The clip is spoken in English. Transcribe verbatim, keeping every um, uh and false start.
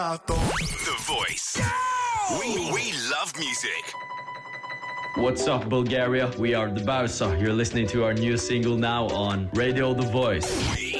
The Voice. We, we love music. What's up, Bulgaria? We are the Bausa. You're listening to our new single now on Radio The Voice. We